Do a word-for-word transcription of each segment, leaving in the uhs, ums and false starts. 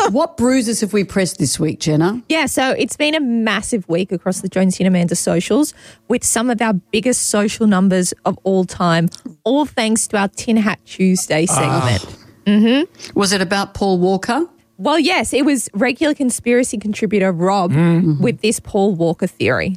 What bruises have we pressed this week, Jenna? Yeah, so it's been a massive week across the Jonesy and Amanda socials with some of our biggest social numbers of all time, all thanks to our Tin Hat Tuesday segment. Oh. Mm-hmm. Was it about Paul Walker? Well, yes, it was regular conspiracy contributor Rob mm-hmm. with this Paul Walker theory.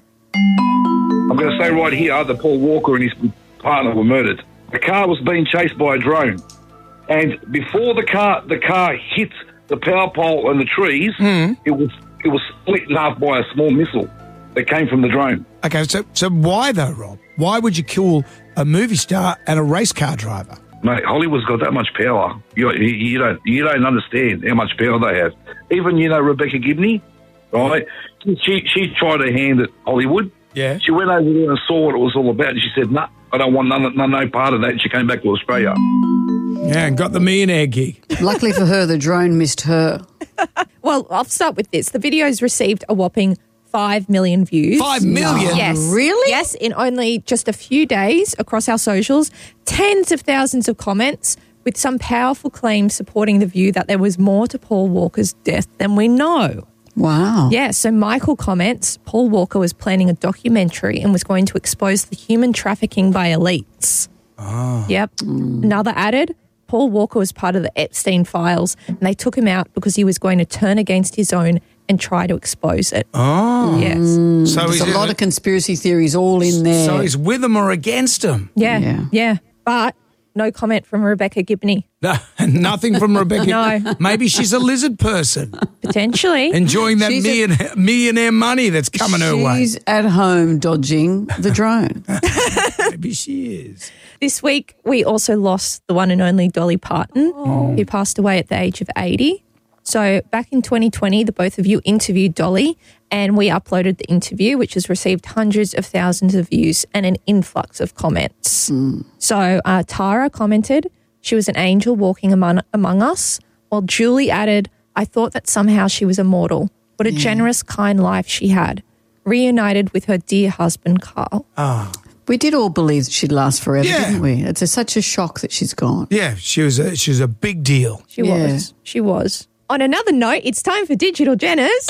I'm going to say right here that Paul Walker and his partner were murdered. The car was being chased by a drone, and before the car the car hit the power pole and the trees, mm. it was it was split in half by a small missile that came from the drone. Okay, so so why though, Rob? Why would you kill a movie star and a race car driver? Mate, Hollywood's got that much power. You, you, you don't you don't understand how much power they have. Even, you know, Rebecca Gibney, right? She she tried her hand at Hollywood. Yeah. She went over there and saw what it was all about, and she said, "No, nah, I don't want none, none, no part of that." And she came back to Australia. Yeah, and got the millionaire gig. Luckily for her, the drone missed her. Well, I'll start with this. The video's received a whopping five million views. Five million? No. Yes. Really? Yes, in only just a few days across our socials. Tens of thousands of comments with some powerful claims supporting the view that there was more to Paul Walker's death than we know. Wow. Yeah, so Michael comments, Paul Walker was planning a documentary and was going to expose the human trafficking by elites. Oh. Yep. Mm. Another added, Paul Walker was part of the Epstein files and they took him out because he was going to turn against his own and try to expose it. Oh. Yes. Mm, so there's he's a lot of conspiracy theories all in there. So he's with them or against them? Yeah, yeah. Yeah. But no comment from Rebecca Gibney. No, nothing from Rebecca. No. Maybe she's a lizard person. Potentially. Enjoying that million, a, millionaire money that's coming her way. She's at home dodging the drone. Maybe she is. This week, we also lost the one and only Dolly Parton, oh. who passed away at the age of eighty. So back in twenty twenty, the both of you interviewed Dolly and we uploaded the interview, which has received hundreds of thousands of views and an influx of comments. Mm. So uh, Tara commented, she was an angel walking among, among us, while Julie added, I thought that somehow she was immortal. What a yeah. generous, kind life she had. Reunited with her dear husband, Carl. Ah. Oh. We did all believe that she'd last forever, yeah. didn't we? It's a, such a shock that she's gone. Yeah, she was a, she was a big deal. She yeah. was. She was. On another note, it's time for Digital Jenners.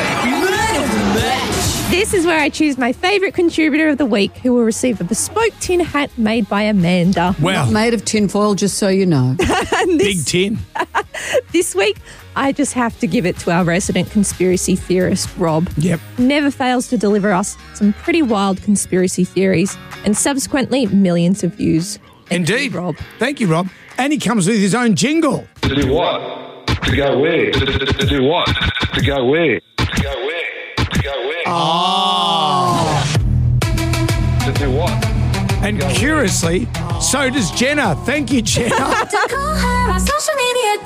This is where I choose my favourite contributor of the week who will receive a bespoke tin hat made by Amanda. Well, Not made of tinfoil, just so you know. this, big tin. This week, I just have to give it to our resident conspiracy theorist, Rob. Yep. Never fails to deliver us some pretty wild conspiracy theories and subsequently millions of views. Thank Indeed. you, Rob. Thank you, Rob. And he comes with his own jingle. To do what? To go where? To, to, to do what? To go where? To go where? To go where? Oh. To do what? And curiously, so does Jenna. Thank you, Jenna.